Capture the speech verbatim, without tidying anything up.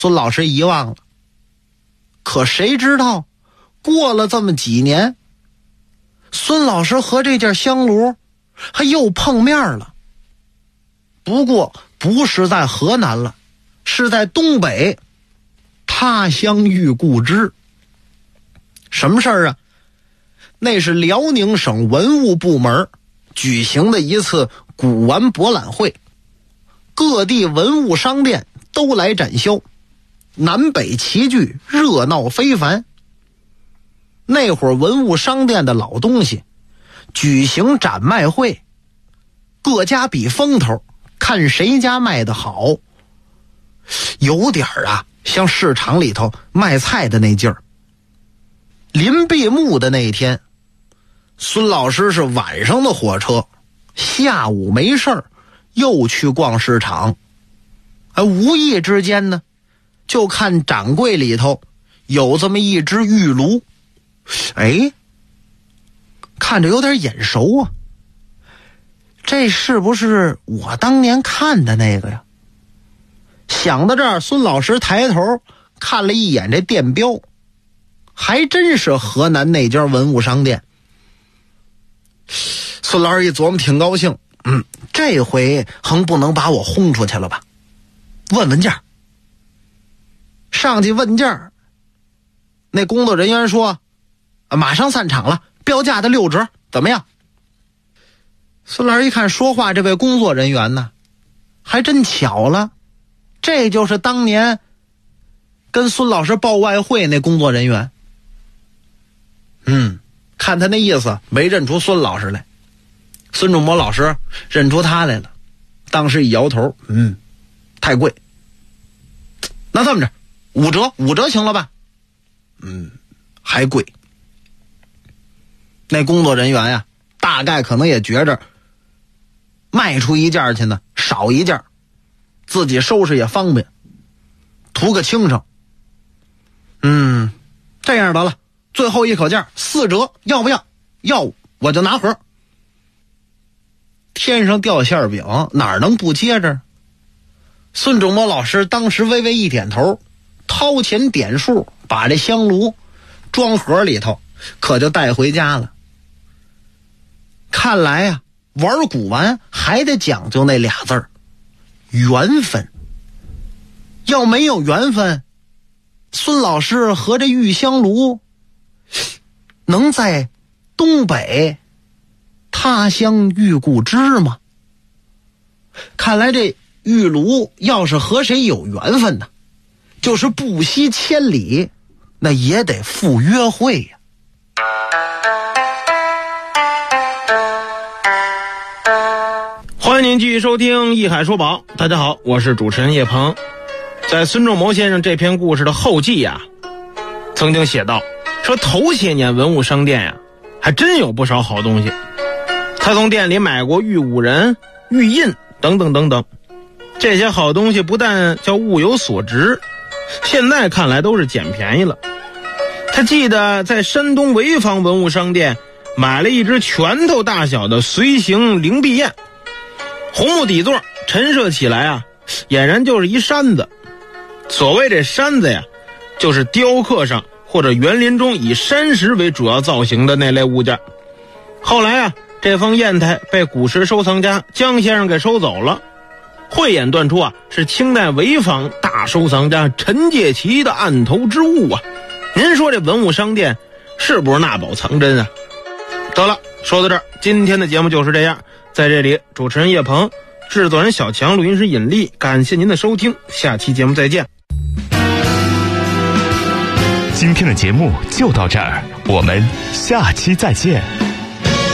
孙老师遗忘了。可谁知道过了这么几年，孙老师和这件香炉还又碰面了。不过不是在河南了，是在东北，他乡遇故知。什么事儿啊？那是辽宁省文物部门举行的一次古玩博览会，各地文物商店都来展销，南北齐聚，热闹非凡。那会儿文物商店的老东西举行展卖会，各家比风头，看谁家卖得好，有点啊像市场里头卖菜的那劲儿。临闭幕的那天，孙老师是晚上的火车，下午没事儿又去逛市场。而无意之间呢，就看展柜里头有这么一只玉炉，哎，看着有点眼熟啊，这是不是我当年看的那个呀？想到这儿，孙老师抬头看了一眼这店标，还真是河南那家文物商店。孙老师一琢磨，挺高兴，嗯，这回横不能把我轰出去了吧？问问价。上去问价，那工作人员说，马上散场了，标价的六折，怎么样？孙老师一看说话这位工作人员呢，还真巧了，这就是当年跟孙老师报外汇那工作人员。嗯，看他那意思没认出孙老师来。孙仲谋老师认出他来了，当时一摇头，嗯，太贵。那这么着，五折，五折行了吧？嗯，还贵。那工作人员呀，大概可能也觉着卖出一件去呢，少一件，自己收拾也方便，图个清省。嗯，这样得了，最后一口价四折，要不要？要，我就拿盒。天上掉馅饼，哪能不接着？孙仲谋老师当时微微一点头，掏钱点数，把这香炉装盒里头，可就带回家了。看来呀、啊，玩古玩还得讲究那俩字儿，缘分。要没有缘分，孙老师和这玉香炉能在东北他乡遇故知吗？看来这玉炉要是和谁有缘分呢，就是不惜千里，那也得赴约会呀。 欢迎您继续收听艺海说宝。大家好，我是主持人叶鹏。在孙仲谋先生这篇故事的后记呀、啊，曾经写道，说头些年文物商店呀、啊，还真有不少好东西。他从店里买过玉五人、玉印等等等等，这些好东西不但叫物有所值，现在看来都是捡便宜了。他记得在山东潍坊文物商店买了一只拳头大小的随形灵璧砚，红木底座，陈设起来啊，俨然就是一山子。所谓这山子呀，就是雕刻上或者园林中以山石为主要造型的那类物件。后来啊，这方砚台被古石收藏家江先生给收走了。慧眼断出啊，是清代潍坊大收藏家陈介奇的案头之物啊。您说这文物商店是不是纳宝藏珍啊？得了，说到这儿，今天的节目就是这样。在这里，主持人叶鹏，制作人小强，录音师尹力，感谢您的收听，下期节目再见。 今天的节目就到这儿，我们下期再见。